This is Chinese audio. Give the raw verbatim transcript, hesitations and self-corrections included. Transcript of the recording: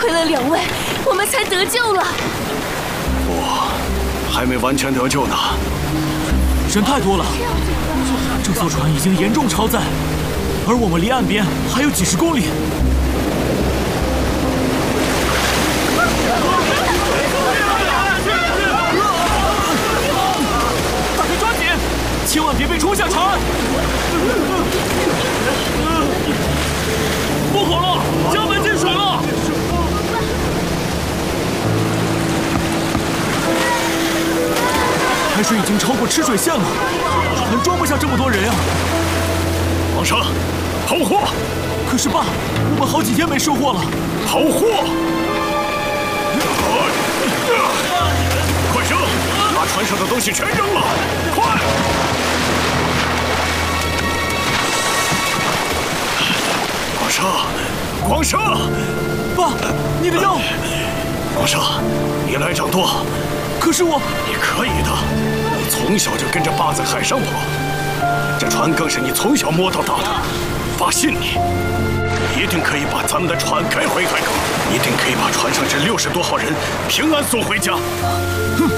亏了两位，我们才得救了。 不，还没完全得救呢。 人太多了，这艘船已经严重超载，而我们离岸边还有几十公里。大家抓紧，千万别被冲下船！不好了，甲板进水了！海水已经超过吃水线了，船装不下这么多人啊！ 皇上，跑货！ 可是爸，我们好几天没收获了。 跑货！快扔！把船上的东西全扔了！快！皇上，皇上！ 爸，你的药！ 皇上，你来掌舵。 可是我…… 你可以的，你从小就跟着爸在海上跑，这船更是你从小摸到大的。发信你，一定可以把咱们的船开回海口，一定可以把船上这六十多号人平安送回家。哼！